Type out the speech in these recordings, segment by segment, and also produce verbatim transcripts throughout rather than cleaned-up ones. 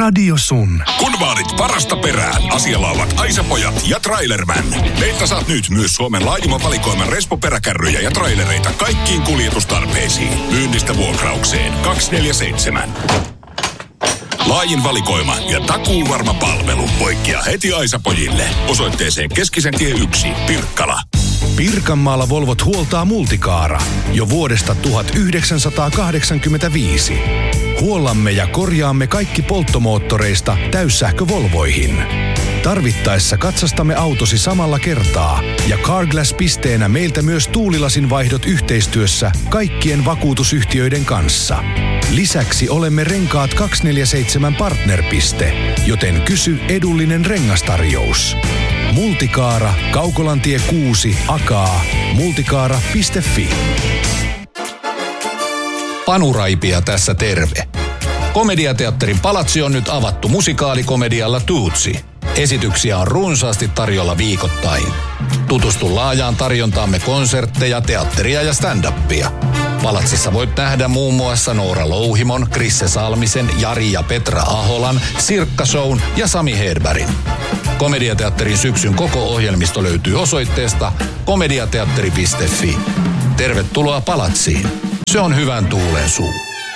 Radio Sun. Kun vaadit parasta perään, asialla ovat Aisa-pojat ja Trailerman. Meiltä saat nyt myös Suomen laajimman valikoiman Respo-peräkärryjä ja trailereita kaikkiin kuljetustarpeisiin. Myynnistä vuokraukseen kaksi neljä seitsemän. Laajin valikoima ja takuuvarma palvelu. Poikkea heti Aisa-pojille. Osoitteeseen Keskisen tie yksi, Pirkkala. Pirkanmaalla Volvot huoltaa Multicaara jo vuodesta tuhatyhdeksänsataakahdeksankymmentäviisi. Huollamme ja korjaamme kaikki polttomoottoreista täyssähkövolvoihin. Tarvittaessa katsastamme autosi samalla kertaa ja Carglass-pisteenä meiltä myös tuulilasin vaihdot yhteistyössä kaikkien vakuutusyhtiöiden kanssa. Lisäksi olemme Renkaat kaksisataaneljäkymmentäseitsemän partnerpiste, joten kysy edullinen rengastarjous. Multicaara, Kaukolantie kuusi, Akaa, multicaara piste fi. Panu Raipia tässä terve. Komediateatterin palatsi on nyt avattu musikaalikomedialla Tootsi. Esityksiä on runsaasti tarjolla viikoittain. Tutustu laajaan tarjontaamme konsertteja, teatteria ja stand-upia. Palatsissa voit nähdä muun muassa Noora Louhimon, Krisse Salmisen, Jari ja Petra Aholan, Sirkka Shown ja Sami Hedbergin. Komediateatterin syksyn koko ohjelmisto löytyy osoitteesta komediateatteri piste fi. Tervetuloa Palatsiin. Se on hyvän tuulen suu.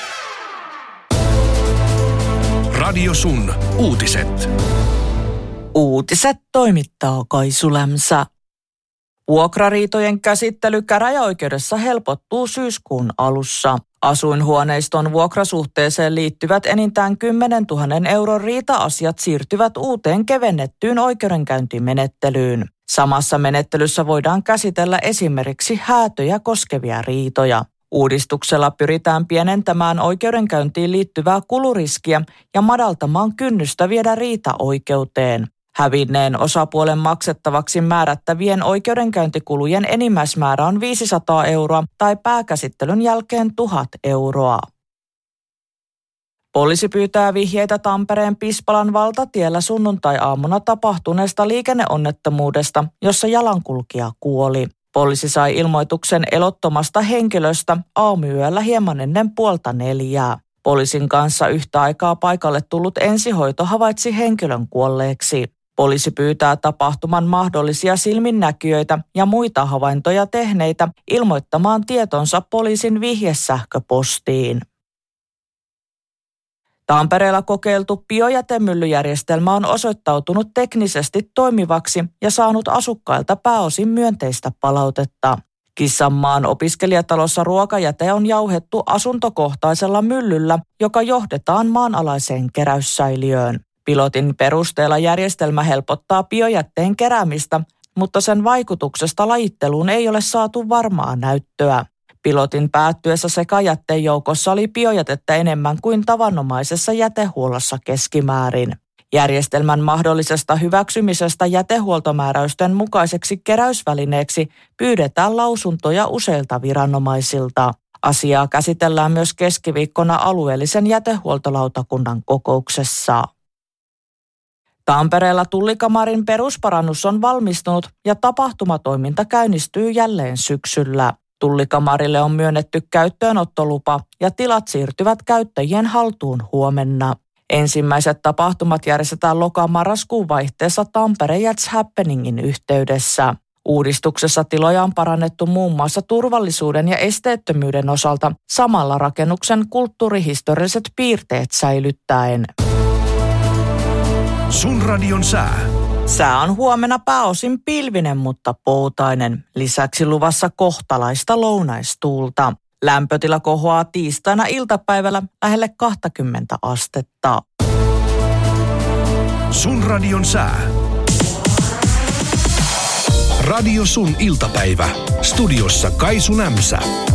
Radio Sun uutiset. Uutiset toimittaa Kaisu Lämsä. Vuokrariitojen käsittely käräjäoikeudessa helpottuu syyskuun alussa. Asuinhuoneiston vuokrasuhteeseen liittyvät enintään kymmenentuhatta euron riita-asiat siirtyvät uuteen kevennettyyn oikeudenkäyntimenettelyyn. Samassa menettelyssä voidaan käsitellä esimerkiksi häätöjä koskevia riitoja. Uudistuksella pyritään pienentämään oikeudenkäyntiin liittyvää kuluriskiä ja madaltamaan kynnystä viedä riita oikeuteen. Hävinneen osapuolen maksettavaksi määrättävien oikeudenkäyntikulujen enimmäismäärä on viisisataa euroa tai pääkäsittelyn jälkeen tuhat euroa. Poliisi pyytää vihjeitä Tampereen Pispalan valtatiellä sunnuntai-aamuna tapahtuneesta liikenneonnettomuudesta, jossa jalankulkija kuoli. Poliisi sai ilmoituksen elottomasta henkilöstä aamuyöllä hieman ennen puolta neljää. Poliisin kanssa yhtä aikaa paikalle tullut ensihoito havaitsi henkilön kuolleeksi. Poliisi pyytää tapahtuman mahdollisia silminnäkijöitä ja muita havaintoja tehneitä ilmoittamaan tietonsa poliisin vihjesähköpostiin. Tampereella kokeiltu biojätemyllyjärjestelmä on osoittautunut teknisesti toimivaksi ja saanut asukkailta pääosin myönteistä palautetta. Kissanmaan opiskelijatalossa ruokajäte on jauhettu asuntokohtaisella myllyllä, joka johdetaan maanalaiseen keräyssäiliöön. Pilotin perusteella järjestelmä helpottaa biojätteen keräämistä, mutta sen vaikutuksesta lajitteluun ei ole saatu varmaa näyttöä. Pilotin päättyessä sekajätteen joukossa oli biojätettä enemmän kuin tavanomaisessa jätehuollossa keskimäärin. Järjestelmän mahdollisesta hyväksymisestä jätehuoltomääräysten mukaiseksi keräysvälineeksi pyydetään lausuntoja useilta viranomaisilta. Asiaa käsitellään myös keskiviikkona alueellisen jätehuoltolautakunnan kokouksessa. Tampereella Tullikamarin perusparannus on valmistunut ja tapahtumatoiminta käynnistyy jälleen syksyllä. Tullikamarille on myönnetty käyttöönottolupa ja tilat siirtyvät käyttäjien haltuun huomenna. Ensimmäiset tapahtumat järjestetään loka-marraskuun vaihteessa Tampere Jazz Happeningin yhteydessä. Uudistuksessa tiloja on parannettu muun muassa turvallisuuden ja esteettömyyden osalta samalla rakennuksen kulttuurihistorialliset piirteet säilyttäen. Sun radion sää. Sää on huomenna pääosin pilvinen, mutta poutainen. Lisäksi luvassa kohtalaista lounaistuulta. Lämpötila kohoaa tiistaina iltapäivällä lähelle kaksikymmentä astetta. Sun radion sää. Radio Sun iltapäivä. Studiossa Kaisu Lämsä.